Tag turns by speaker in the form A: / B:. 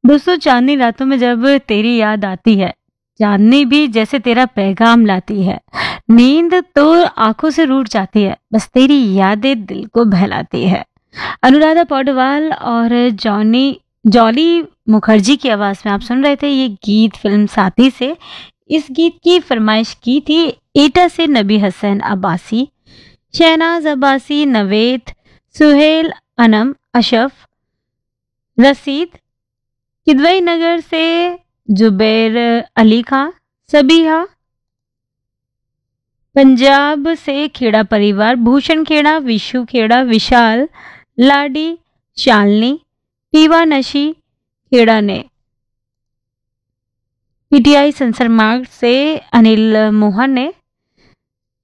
A: दोस्तों, चांदनी रातों में जब तेरी याद आती है, चांदनी भी जैसे तेरा पैगाम लाती है। नींद तो आंखों से रूठ जाती है, बस तेरी यादें दिल को बहलाती है। अनुराधा पौडवाल और जॉनी जॉली मुखर्जी की आवाज में आप सुन रहे थे ये गीत फिल्म साथी से। इस गीत की फरमाइश की थी एटा से नबी हसन अब्बासी, शहनाज अब्बासी, नवेद, सुहेल अनम, अशफ, रसीद, किदवई नगर से जुबैर अली खां, सबीहा, पंजाब से खेड़ा परिवार, भूषण खेड़ा, विशु खेड़ा, विशाल, लाडी, शालनी, पीवा नशी खेड़ा ने, पीटीआई संसर मार्ग से अनिल मोहन ने,